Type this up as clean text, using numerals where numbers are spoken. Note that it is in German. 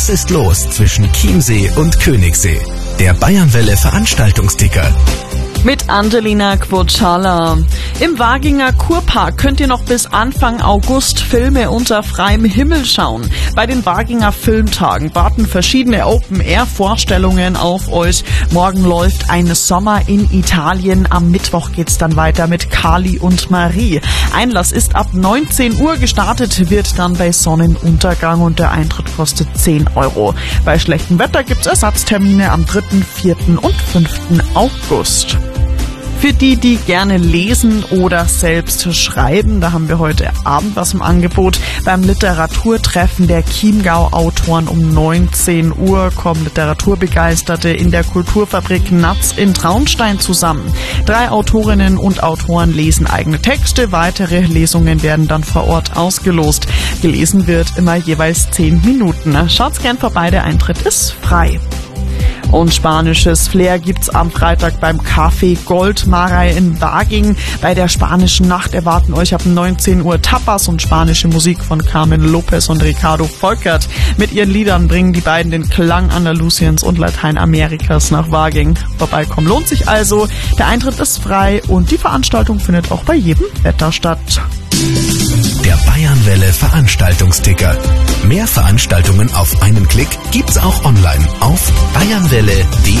Was ist los zwischen Chiemsee und Königssee? Der Bayernwelle Veranstaltungsticker. Mit Angelina Quocciala. Im Waginger Kurpark könnt ihr noch bis Anfang August Filme unter freiem Himmel schauen. Bei den Waginger Filmtagen warten verschiedene Open-Air-Vorstellungen auf euch. Morgen läuft ein Sommer in Italien. Am Mittwoch geht's dann weiter mit Kali und Marie. Einlass ist ab 19 Uhr. Gestartet wird dann bei Sonnenuntergang und der Eintritt kostet 10 €. Bei schlechtem Wetter gibt's Ersatztermine am 3., 4. und 5. August. Für die gerne lesen oder selbst schreiben, da haben wir heute Abend was im Angebot. Beim Literaturtreffen der Chiemgau-Autoren um 19 Uhr kommen Literaturbegeisterte in der Kulturfabrik Natz in Traunstein zusammen. 3 Autorinnen und Autoren lesen eigene Texte. Weitere Lesungen werden dann vor Ort ausgelost. Gelesen wird immer jeweils 10 Minuten. Schaut's gern vorbei, der Eintritt ist frei. Und spanisches Flair gibt's am Freitag beim Café Goldmarei in Waging. Bei der spanischen Nacht erwarten euch ab 19 Uhr Tapas und spanische Musik von Carmen Lopez und Ricardo Volkert. Mit ihren Liedern bringen die beiden den Klang Andalusiens und Lateinamerikas nach Waging. Vorbeikommen lohnt sich also. Der Eintritt ist frei und die Veranstaltung findet auch bei jedem Wetter statt. Der Bayernwelle Veranstaltungsticker. Mehr Veranstaltungen auf einen Klick gibt's auch online auf bayernwelle.de.